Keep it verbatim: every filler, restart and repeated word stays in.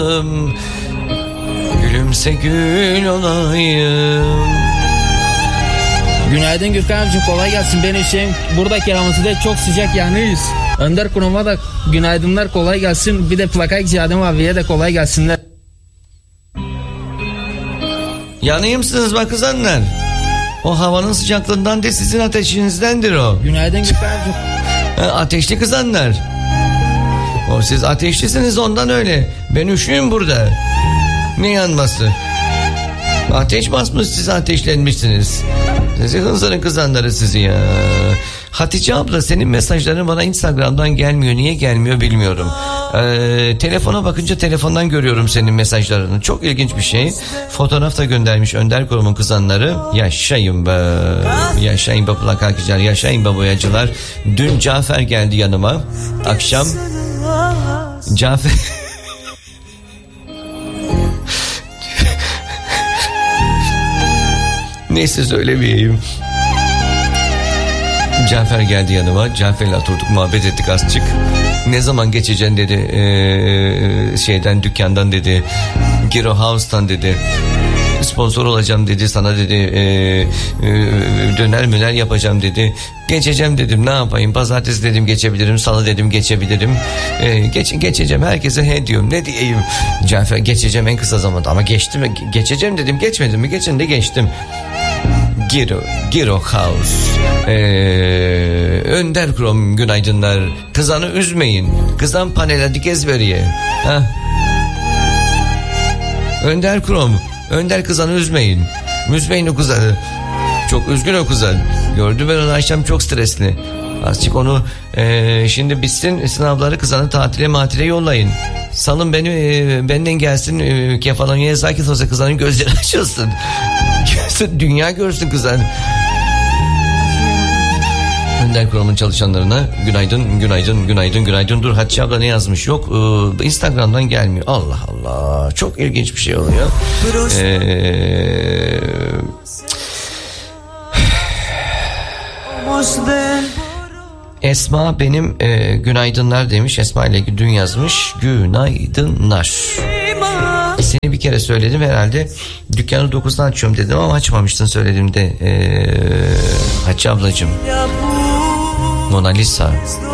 Gülümse gül olayım. Günaydın Gürkan abicim, kolay gelsin. Ben Hüseyin. Burada Keramet'te çok sıcak yanıyız. Önder Kurum'a da günaydınlar, kolay gelsin. Bir de Plakayıkçı Adem abiye de kolay gelsinler. Yanıyımsınız bak kızanlar. O havanın sıcaklığından değil, sizin ateşinizdendir o. Günaydın Gürkan abicim. Ateşli kızanlar. O siz ateşlisiniz, ondan öyle. Ben üşüyüm burada. Ne yanması? Ateş basmış, siz ateşlenmişsiniz. Sizi hınzırın kızanları sizi ya. Hatice abla, senin mesajların bana Instagram'dan gelmiyor. Niye gelmiyor bilmiyorum. Ee, telefona bakınca telefondan görüyorum senin mesajlarını. Çok ilginç bir şey. Fotoğraf da göndermiş Önder Kurum'un kızanları. Yaşayın be. Yaşayın be plakakçılar. Yaşayın be boyacılar. Dün Cafer geldi yanıma. Akşam Cafer neyse söylemeyeyim. Cafer geldi yanıma. Cafer'le oturduk, muhabbet ettik azıcık. Ne zaman geçeceksin dedi. Ee, şeyden, dükkandan dedi. Giro House'tan dedi. Sponsor olacağım dedi. Sana dedi e, e, döner müner yapacağım dedi. Geçeceğim dedim, ne yapayım. Pazartesi dedim geçebilirim. Salı dedim geçebilirim. E, geç, geçeceğim, herkese he diyorum. Ne diyeyim. Cafer, geçeceğim en kısa zamanda. Ama geçtim mi? Geçeceğim dedim. Geçmedim mi? Geçen de geçtim. Giro, Giro House. Ee, Önder Kurum günaydınlar. Kızanı üzmeyin. Kızan panele dikez veriye. Ha? Önder Kurum, Önder kızanı üzmeyin. Üzmeyin o kızanı. Çok üzgün o kızan. Gördüm ben onu akşam, çok stresli. Azıcık onu e, şimdi bitsin sınavları, kızanı tatile matile yollayın. Salın beni, e, benden gelsin e, kefalonyaya sakin olsa kızanın gözleri açılsın. Dünya görsün kızan. Önder Kurum'un çalışanlarına günaydın, günaydın, günaydın, günaydın. Dur, Hatice abla ne yazmış? Yok, e, Instagram'dan gelmiyor. Allah Allah, çok ilginç bir şey oluyor. Eee... Esma benim e, günaydınlar demiş. Esma ile dün yazmış. Günaydınlar. Seni bir kere söyledim herhalde. Dükkanı dokuzdan açıyorum dedim ama açmamıştın söylediğimde. Ee, Hatice ablacığım. Mona Lisa.